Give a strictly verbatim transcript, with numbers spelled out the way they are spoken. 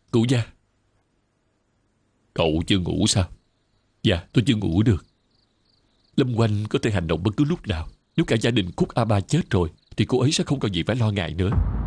Cụ gia, cậu chưa ngủ sao? Dạ, tôi chưa ngủ được. Lâm Oanh có thể hành động bất cứ lúc nào. Nếu cả gia đình Cúc A Ba chết rồi thì cô ấy sẽ không còn gì phải lo ngại nữa.